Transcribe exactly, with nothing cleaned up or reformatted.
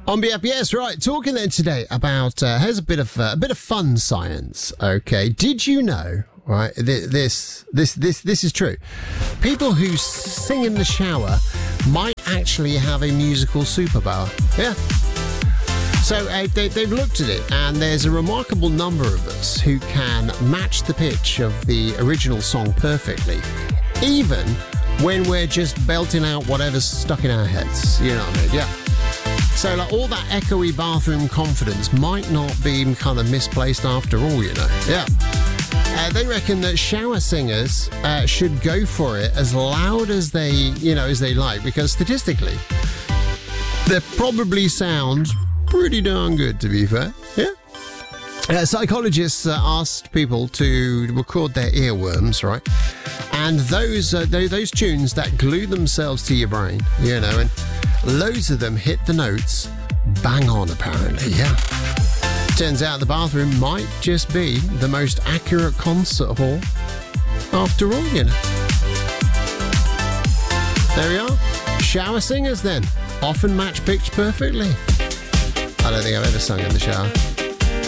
On B F, yes, right. Talking then today about uh, here's a bit of uh, a bit of fun science. Okay, did you know? Right, th- this this this this is true. People who sing in the shower might actually have a musical superpower. Yeah. So uh, they, they've looked at it, and there's a remarkable number of us who can match the pitch of the original song perfectly, even when we're just belting out whatever's stuck in our heads. You know what I mean? Yeah. So, like, all that echoey bathroom confidence might not be kind of misplaced after all, you know. Yeah. Uh, they reckon that shower singers uh, should go for it as loud as they, you know, as they like, because statistically, they probably sound pretty darn good, to be fair. Yeah. Uh, psychologists uh, asked people to record their earworms, right? And those uh, those, those tunes that glue themselves to your brain, you know, and loads of them hit the notes bang on, apparently, yeah. Turns out the bathroom might just be the most accurate concert hall after all, you know. There we are. Shower singers, then, often match pitch perfectly. I don't think I've ever sung in the shower.